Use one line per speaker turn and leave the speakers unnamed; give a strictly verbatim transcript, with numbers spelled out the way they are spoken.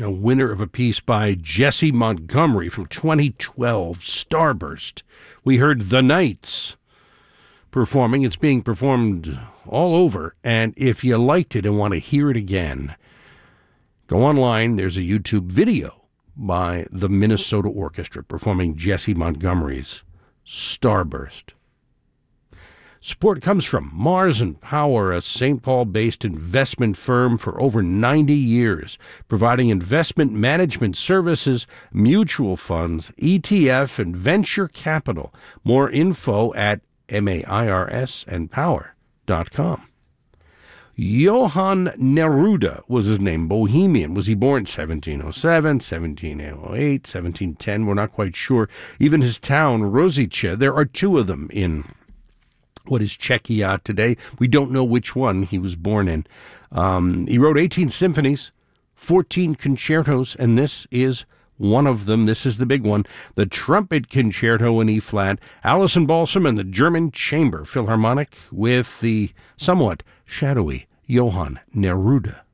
a winner of a piece by Jesse Montgomery from twenty twelve, Starburst. We heard The Knights performing. It's being performed all over, and if you liked it and want to hear it again, go online. There's a YouTube video by the Minnesota Orchestra performing Jesse Montgomery's Starburst. Support comes from Mars and Power, a Saint Paul-based investment firm for over ninety years, providing investment management services, mutual funds, E T F, and venture capital. More info at M-A-I-R-S and power dot com. Johann Neruda was his name, Bohemian. Was he born seventeen oh seven, seventeen oh eight, seventeen ten? We're not quite sure. Even his town, Rosice, there are two of them in what is Czechia today. We don't know which one he was born in. Um, he wrote eighteen symphonies, fourteen concertos, and this is one of them. This is the big one, the Trumpet Concerto in E-flat, Alison Balsam and the German Chamber Philharmonic with the somewhat shadowy Johann Neruda.